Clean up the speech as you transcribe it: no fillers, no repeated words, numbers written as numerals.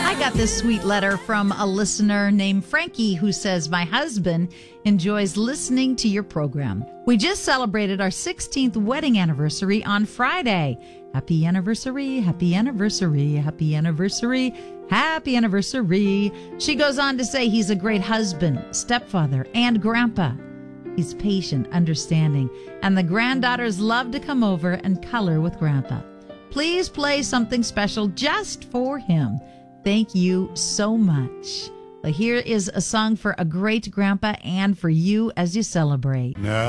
I got this sweet letter from a listener named Frankie who says, my husband enjoys listening to your program. We just celebrated our 16th wedding anniversary on Friday. Happy anniversary, happy anniversary, happy anniversary, happy anniversary. She goes on to say he's a great husband, stepfather, and grandpa. He's patient, understanding, and the granddaughters love to come over and color with grandpa. Please play something special just for him. Thank you so much. Well, here is a song for a great grandpa and for you as you celebrate. Now